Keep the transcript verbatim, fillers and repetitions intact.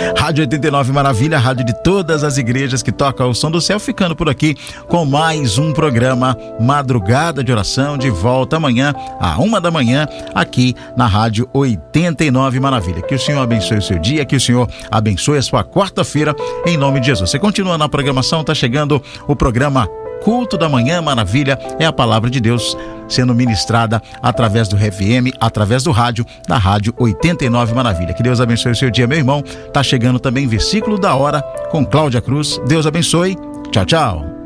Rádio oitenta e nove Maravilha, rádio de todas as igrejas que tocam o som do céu, ficando por aqui com mais um programa Madrugada de Oração, de volta amanhã, à uma da manhã, aqui na Rádio oitenta e nove Maravilha. Que o Senhor abençoe o seu dia, que o Senhor abençoe a sua quarta-feira, em nome de Jesus. Você continua na programação, tá chegando o programa Culto da Manhã Maravilha, é a palavra de Deus sendo ministrada através do F M, através do rádio, da Rádio oitenta e nove Maravilha. Que Deus abençoe o seu dia, meu irmão. Tá chegando também versículo da hora com Cláudia Cruz. Deus abençoe. Tchau, tchau.